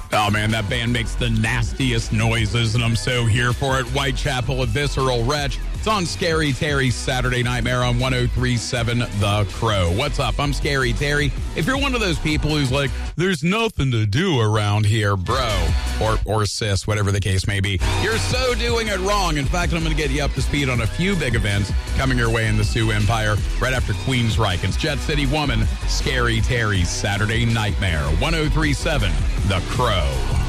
Oh, man, that band makes the nastiest noises, and I'm so here for it. Whitechapel, A Visceral Wretch. It's on Scary Terry's Saturday Nightmare on 103.7 The Crow. What's up? I'm Scary Terry. If you're one of those people who's like, there's nothing to do around here, bro, or sis, whatever the case may be, you're so doing it wrong. In fact, I'm going to get you up to speed on a few big events coming your way in the Sioux Empire right after Queensryche. It's Jet City Woman, Scary Terry's Saturday Nightmare, 103.7 The Crow.